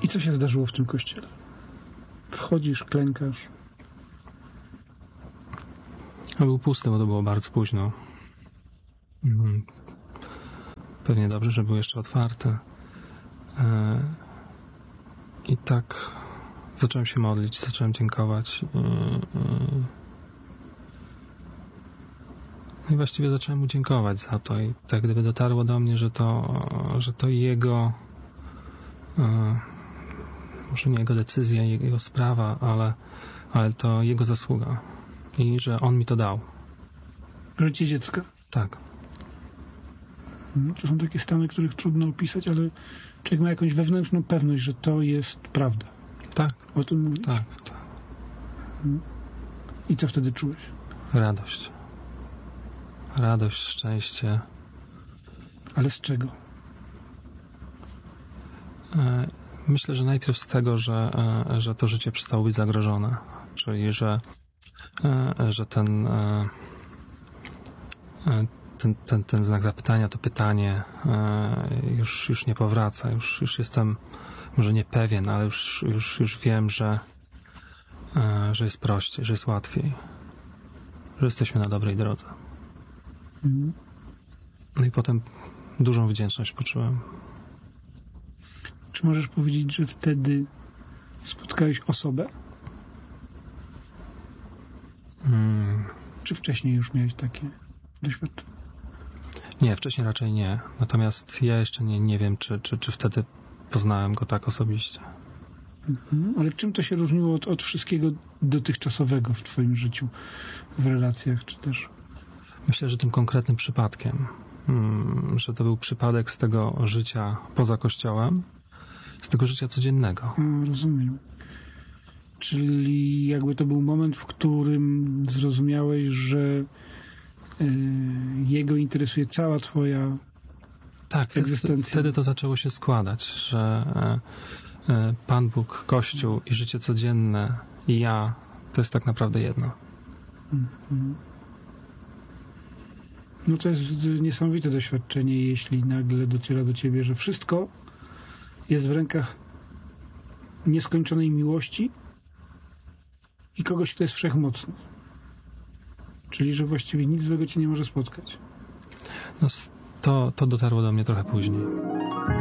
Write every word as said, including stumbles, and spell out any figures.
I co się zdarzyło w tym kościele? Wchodzisz, klękasz. A był pusty, bo to było bardzo późno. Mhm. Pewnie dobrze, że był jeszcze otwarty. E, I tak zacząłem się modlić, zacząłem dziękować. E, e, No i właściwie zacząłem mu dziękować za to. I tak gdyby dotarło do mnie, że to, że to jego, e, może nie jego decyzja, jego sprawa, ale, ale to jego zasługa. I że on mi to dał. Życie dziecka. Tak. To są takie stany, których trudno opisać, ale człowiek ma jakąś wewnętrzną pewność, że to jest prawda. Tak. O tym mówisz? Tak, tak. I co wtedy czułeś? Radość. Radość, szczęście. Ale z czego? Myślę, że najpierw z tego, że, że to życie przestało być zagrożone. Czyli, że, że ten, ten, ten, ten znak zapytania, to pytanie już, już nie powraca. Już, już jestem może nie pewien, ale już, już, już wiem, że, że jest prościej, że jest łatwiej. Że jesteśmy na dobrej drodze. No i potem dużą wdzięczność poczułem. Czy możesz powiedzieć, że wtedy spotkałeś osobę? Hmm. Czy wcześniej już miałeś takie doświadczenie? Nie, wcześniej raczej nie. Natomiast ja jeszcze nie, nie wiem, czy, czy, czy wtedy poznałem go tak osobiście. Mhm. Ale czym to się różniło od, od wszystkiego dotychczasowego w twoim życiu, w relacjach, czy też... Myślę, że tym konkretnym przypadkiem, hmm, że to był przypadek z tego życia poza Kościołem, z tego życia codziennego. A, rozumiem. Czyli jakby to był moment, w którym zrozumiałeś, że y, jego interesuje cała twoja tak, egzystencja. Wtedy to zaczęło się składać, że y, y, Pan Bóg, Kościół i życie codzienne i ja to jest tak naprawdę jedno. Mhm. No to jest niesamowite doświadczenie, jeśli nagle dociera do ciebie, że wszystko jest w rękach nieskończonej miłości i kogoś, kto jest wszechmocny. Czyli, że właściwie nic złego cię nie może spotkać. No to, to dotarło do mnie trochę później.